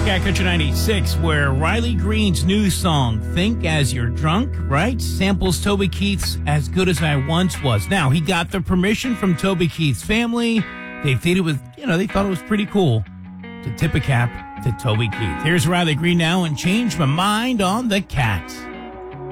Cat Country 96, where Riley Green's new song, Think As You're Drunk, right? Samples Toby Keith's As Good As I Once Was. Now, he got the permission from Toby Keith's family. They thought it was pretty cool to tip a cap to Toby Keith. Here's Riley Green now and Change My Mind on the Cat.